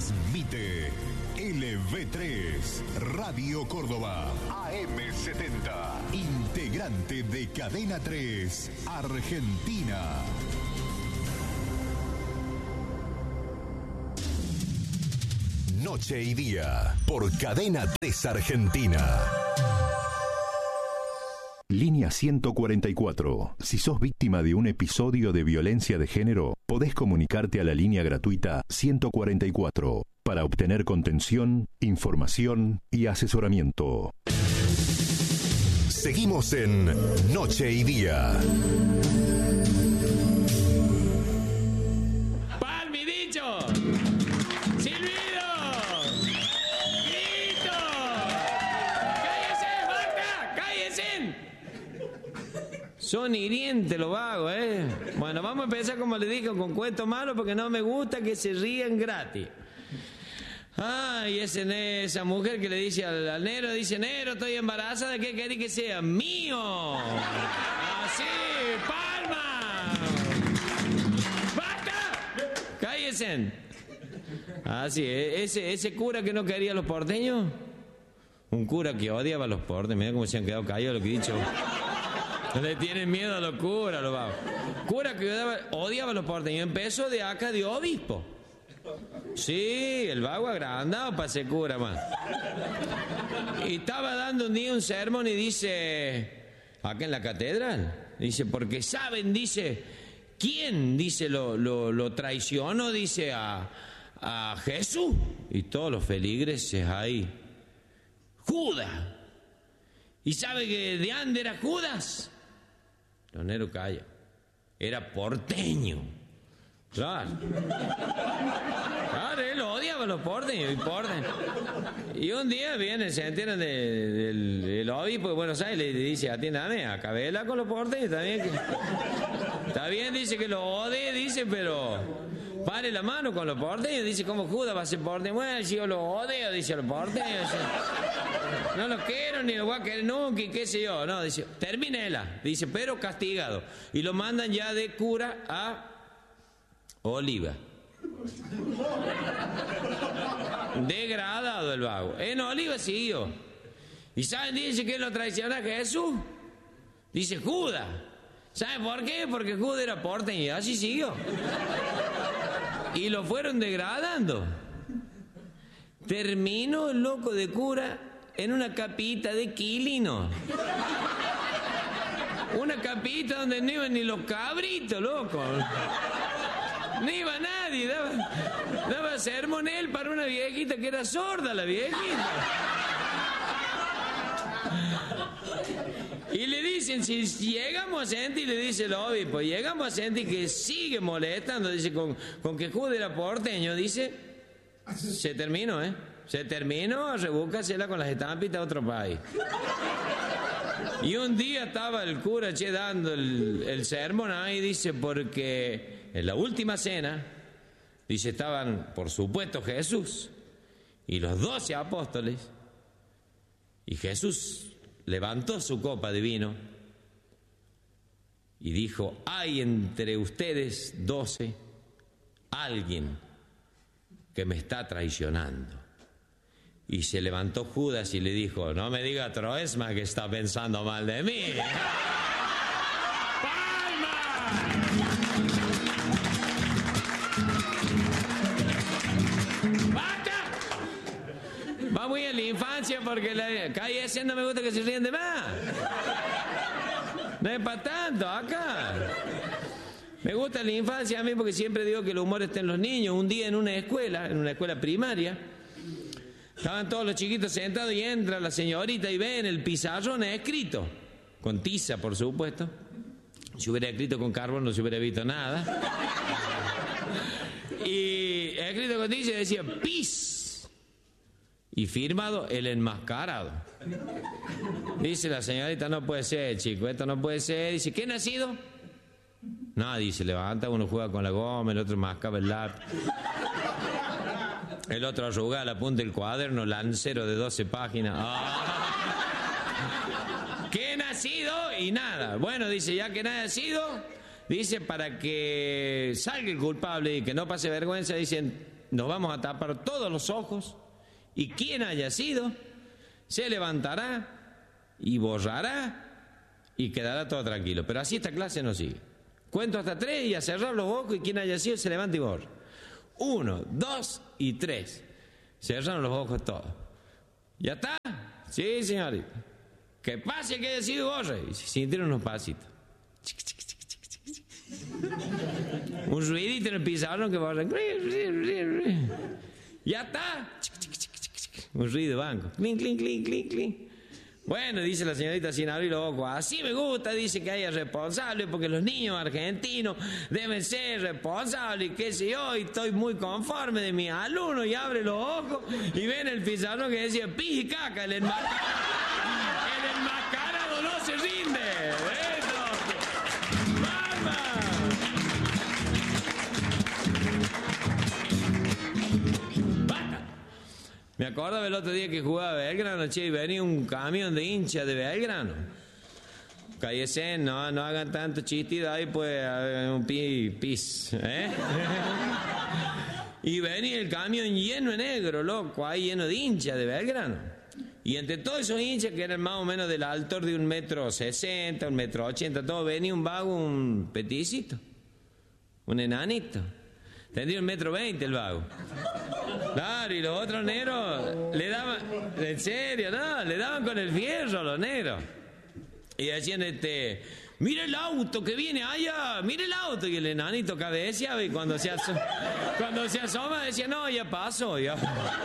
Transmite LV3, Radio Córdoba, AM70, integrante de Cadena 3, Argentina. Noche y Día, por Cadena 3 Argentina. Línea 144. Si sos víctima de un episodio de violencia de género, podés comunicarte a la línea gratuita 144 para obtener contención, información y asesoramiento. Seguimos en Noche y Día. ¡Palmidillo! ¡Silbido! ¡Grito! ¡Cállese, Marta! ¡Cállese! Son hirientes los vagos, ¿eh? Bueno, vamos a empezar, como le dije, con cuentos malos, porque no me gusta que se rían gratis. Ay, esa mujer que le dice al negro, dice: negro, estoy embarazada, ¿de qué querés que sea? ¡Mío! ¡Así! ¡Palma! ¡Basta! ¡Cállense! Así, ese cura que no quería a los porteños, un cura que odiaba a los porteños, mira cómo se han quedado callados lo que he dicho. No le tienen miedo a los curas, los vagos. Cura que odiaba a los porteños, empezó de acá de obispo. Sí, el vago agrandado para ser cura, más. Y estaba dando un día un sermón y dice, acá en la catedral, dice, porque saben, dice, ¿quién, dice, lo traicionó, dice, a Jesús? Y todos los feligreses ahí. Judas. ¿Y sabe que de dónde era Judas? Lonero calla. Era porteño. Claro. Claro, él odiaba a los porteños y un día viene, se entienden del obispo de Buenos Aires y le dice: atiéndame, acabela con los porteños, está bien, dice que lo odie, dice, pero pare la mano con los porteños, dice, ¿cómo Judas va a ser porteño? Bueno, si yo lo odio, dice, a los porteños, no los quiero ni los voy a querer nunca y qué sé yo, no, dice, termínela, dice, pero castigado, y lo mandan ya de cura a Oliva. Degradado el vago. En Oliva siguió. ¿Y saben, dice, quién lo traicionó a Jesús? Dice Judas. ¿Saben por qué? Porque Judas era porteño y así siguió. Y lo fueron degradando. Terminó el loco de cura en una capita de Quilino. Una capita donde no iban ni los cabritos, loco. No iba nadie, daba sermón él para una viejita que era sorda, la viejita. Y le dicen, si llegamos a sentir, le dice el obispo, llegamos a sentir que sigue molestando, dice, con que Judas era porteño, dice, se terminó, se terminó, rebúscasela con las estampitas a otro país. Y un día estaba el cura dando el sermón ahí, dice, porque en la última cena, dice, estaban, por supuesto, Jesús y los 12 apóstoles, y Jesús levantó su copa de vino y dijo, hay entre ustedes 12 alguien que me está traicionando. Y se levantó Judas y le dijo, no me diga Troesma que está pensando mal de mí. Va muy en la infancia porque la calle ese no me gusta que se ríen de más. No es para tanto acá. Me gusta la infancia a mí porque siempre digo que el humor está en los niños. Un día en una escuela primaria, estaban todos los chiquitos sentados y entra la señorita y ve en el pizarrón escrito, con tiza por supuesto. Si hubiera escrito con carbón no se hubiera visto nada. Y escrito con tiza decía pis. Y firmado el enmascarado. Dice la señorita, no puede ser, chico, esto no puede ser. Dice, ¿qué nacido? No, dice, levanta, uno juega con la goma, el otro mascaba el lápiz. El otro arrugaba la punta del cuaderno, lancero de 12 páginas. ¡Ah! ¿Qué nacido? Y nada. Bueno, dice, ya que nada ha sido, dice, para que salga el culpable y que no pase vergüenza, dicen, nos vamos a tapar todos los ojos y quien haya sido se levantará y borrará y quedará todo tranquilo. Pero así esta clase no sigue. Cuento hasta 3 y a cerrar los ojos y quien haya sido se levanta y borra. 1, 2 y 3. Cerraron los ojos todos. ¿Ya está? Sí, señorita. Que pase que haya sido y borre. Y se sintieron unos pasitos. Un ruidito en el pizarrón que borra. ¿Ya está? Un ruido de banco. Clink, clink, clink, clink, clink. Bueno, dice la señorita sin abrir los ojos, así me gusta, dice que haya responsables, porque los niños argentinos deben ser responsables, qué sé yo, y estoy muy conforme de mis alumnos, y abre los ojos y ven el pizarrón que decía pis y caca, el enmascarado no se rinde. ¡Eso! ¡Vamos! Me acordaba el otro día que jugaba Belgrano, che, y venía un camión de hinchas de Belgrano. Cállese, no hagan tanto chistido ahí, pues, un pis, ¿eh? Y venía el camión lleno de negro, loco, ahí lleno de hinchas de Belgrano. Y entre todos esos hinchas, que eran más o menos del altor de 1,60 m, 1,80 m, todo, venía un vago, un peticito, un enanito. Tendría 1,20 m el vago. Claro, y los otros negros le daban, en serio, no, le daban con el fierro a los negros. Y decían, mira el auto que viene allá, mira el auto. Y el enanito cabeceaba y cuando se asoma decía, no, ya pasó, ya.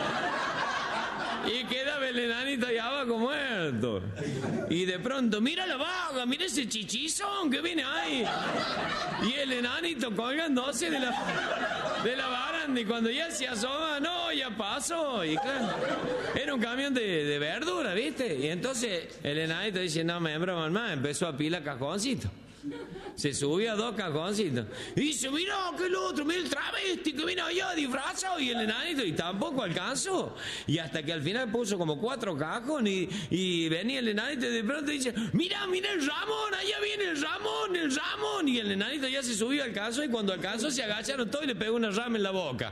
Y quedaba el enanito allá abajo muerto. Y de pronto, mira la vaga, mira ese chichizón que viene ahí. Y el enanito colgándose de la baranda. Y cuando ya se asoma, no, ya pasó. Y claro, era un camión de verdura, ¿viste? Y entonces el enanito dice, no me broman más. Empezó a pilar cajoncitos. Se subió a 2 cajoncitos. Y dice, mira que el otro, mira el travesti que viene allá disfrazado. Y el enanito, y tampoco alcanzó. Y hasta que al final puso como 4 cajones. Y venía el enanito y de pronto dice, mira el Ramón, allá viene el Ramón. Y el enanito ya se subió al caso. Y cuando alcanzó se agacharon todos y le pegó una rama en la boca.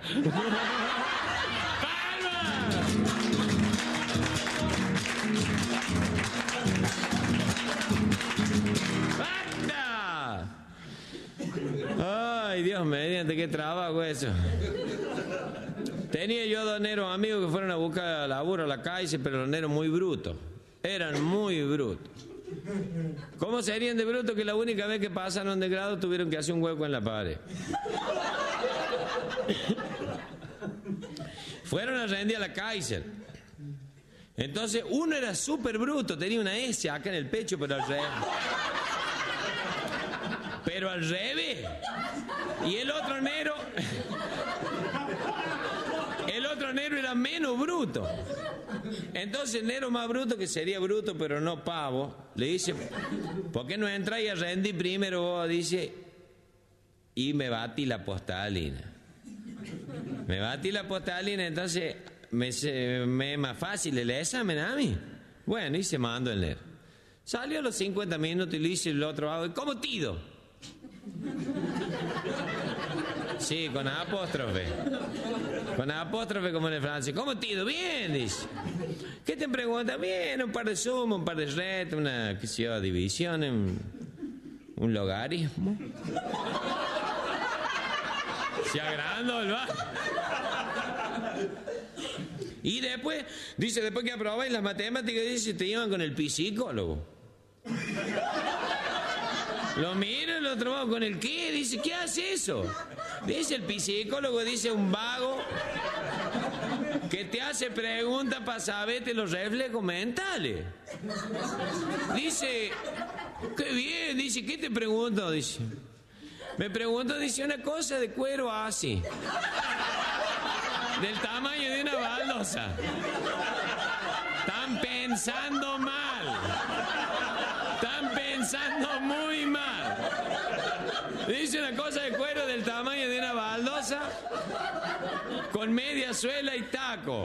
Ay, Dios mediante, qué trabajo eso. Tenía yo 2 negros amigos que fueron a buscar laburo a la calle, pero los negros muy brutos. Eran muy brutos. ¿Cómo serían de brutos que la única vez que pasaron de grado tuvieron que hacer un hueco en la pared? Fueron a rendir a la Kaiser. Entonces uno era súper bruto, tenía una S acá en el pecho, pero al revés. Y el otro negro era menos bruto. Entonces el negro más bruto, que sería bruto pero no pavo, le dice, ¿por qué no entras y a rendir primero vos? Dice, y me batí la postalina. Entonces me es más fácil el examen a mí. Bueno, y se mandó el negro. Salió a los 50 minutos y le dice el otro vago, ¿cómo tido? Sí, con apóstrofe. Con apóstrofe como en el francés. ¿Cómo te ha ido? Bien, dice. ¿Qué te pregunta? Bien, un par de sumas, un par de retos, una, qué sé yo, división, un logaritmo. Se agrandó el va. Y después, dice, después que aprobáis las matemáticas, dice, te llevan con el psicólogo. Lo miro el otro vago, ¿con el qué? Dice, ¿qué hace eso? Dice el psicólogo, dice un vago que te hace preguntas para saberte los reflejos mentales. Dice, qué bien, dice, ¿qué te pregunto? Dice, me pregunto, dice, una cosa de cuero así, del tamaño de una baldosa. Están pensando mal. Están pensando muy mal. Dice una cosa de cuero del tamaño de una baldosa con media suela y taco,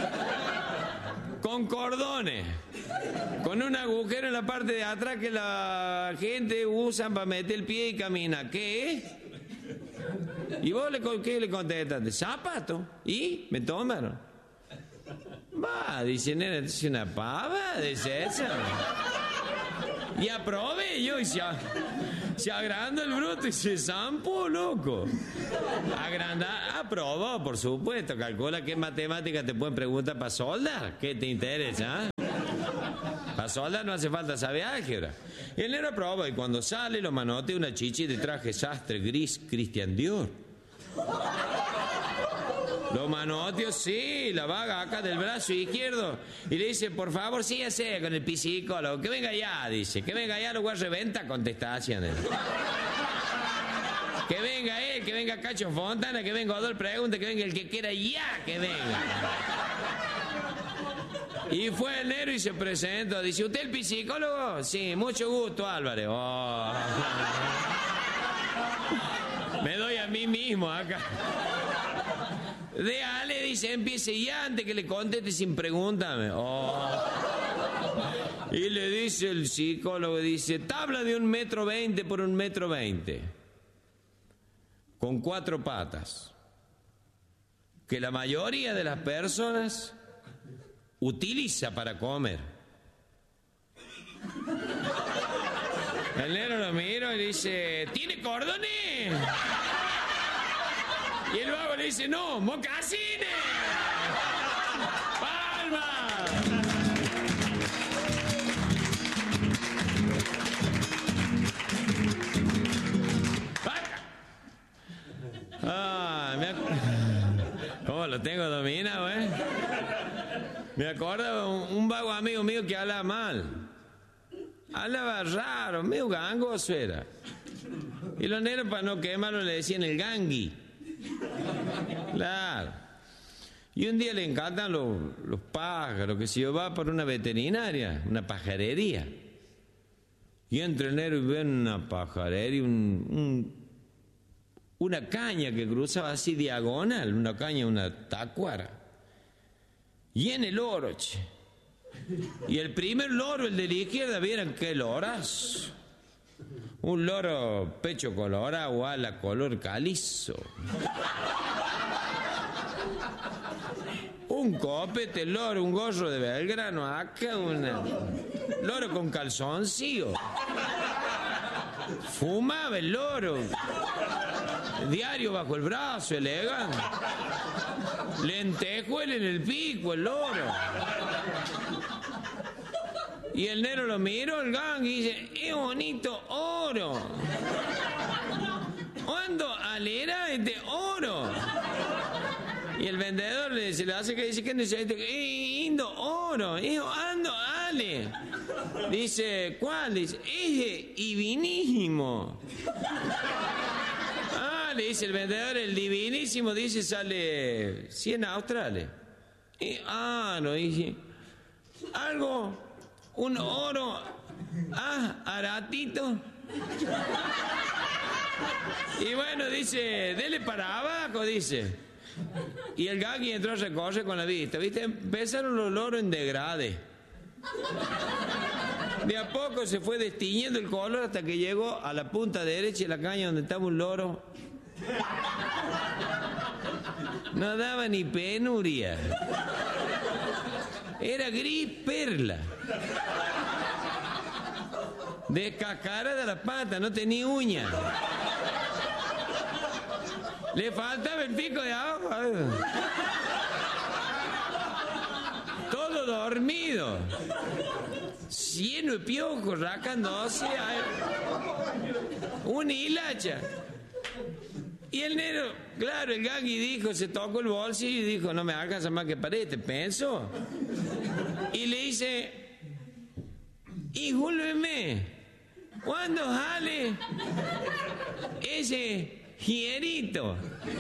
con cordones, con un agujero en la parte de atrás que la gente usa para meter el pie y camina. ¿Qué? ¿Y vos qué le contestaste? Zapato. ¿Y? Me tomaron. Va, dice, nena, es una pava, dice esa. Y aprobé yo y se agranda el bruto y se zampó, loco. Aprobó, por supuesto. Calcula qué matemática te pueden preguntar para soldar. ¿Qué te interesa? Para soldar no hace falta saber álgebra. Y el negro aprobó y cuando sale lo manotea una chichi de traje sastre gris Christian Dior. Lo manoteó, sí, la vaga acá del brazo izquierdo. Y le dice, por favor, sígase con el psicólogo. Que venga ya, dice. Que venga ya, lo voy a reventar, contestación. Que venga él, que venga Cacho Fontana, que venga Odol Pregunta, que venga el que quiera ya, que venga. Y fue el negro y se presentó. Dice, ¿usted el psicólogo? Sí, mucho gusto, Álvarez. Oh. Me doy a mí mismo acá. Ale, dice, empiece ya antes que le conteste sin pregúntame. Oh. Y le dice el psicólogo, dice, tabla de 1,20 m por 1,20 m. Con 4 patas. Que la mayoría de las personas utiliza para comer. El negro lo mira y dice, ¿tiene cordones? Y el vago le dice, no, mocasines. ¡Palma! ¿Cómo lo tengo dominado, Me acuerdo un vago amigo mío que hablaba mal. Hablaba raro, medio gangoso era. Y los negros, para no quemarlo, le decían el gangui. Claro. Y un día le encantan los pájaros, que si yo va por una veterinaria, una pajarería. Y entra el negro y ve una pajarería, una caña que cruzaba así diagonal, una caña, una tacuara. Y en el loro, che. Y el primer loro, el de la izquierda, vieran qué lorazo. Un loro pecho colorado, ala color calizo. Un copete, loro, un gorro de Belgrano, acá loro con calzoncillo. Fumaba el loro. Diario bajo el brazo, elegante. Lentejuela en el pico, el loro. Y el negro lo miró, el gang, y dice, ¡qué bonito oro! ¿Cuándo alera este oro? Y el vendedor le hace que dice, ¿qué necesita? Indo oro, hijo, ando, ale. Dice, ¿cuál? Dice, ese divinísimo. Ah, le dice el vendedor, el divinísimo, dice, sale 100 australes. No, dice, algo, un oro, aratito. Y bueno, dice, dele para abajo, dice. Y el gagui entró a recorrer con la vista, ¿viste? Empezaron los loros en degrade. De a poco se fue destiñendo el color hasta que llegó a la punta derecha de la caña donde estaba un loro. No daba ni penuria. Era gris perla. Descascarada de la pata, no tenía uña. Le faltaba el pico de abajo. Todo dormido. Lleno de piojos, rascándose. Una hilacha. Y el negro, claro, el gangui dijo, se tocó el bolsillo y dijo, no me alcanza más que para este, pensó. Y le dice, discúlpeme, ¿cuándo sale ese fierito?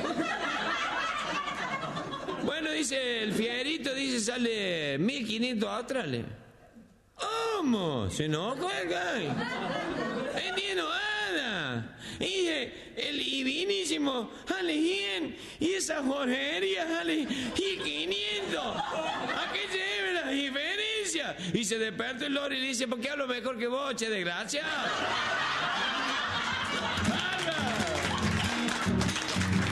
Bueno, dice, el fierito, dice, sale 1.500 australes. ¿Cómo? Se enojó el gay. Entiendo nada. Y dice, el divinísimo sale 100 y esa joyería sale 500. ¿A qué se debe la diferencia? Y se despertó el loro y le dice, ¿por qué hablo mejor que vos, che, desgraciado?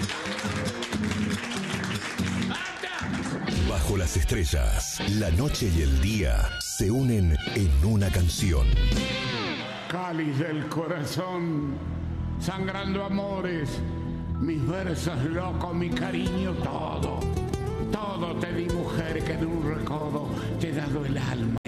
las estrellas, la noche y el día se unen en una canción. Cáliz del corazón, sangrando amores, mis versos locos, mi cariño, todo te di, mujer, que de un recodo te he dado el alma.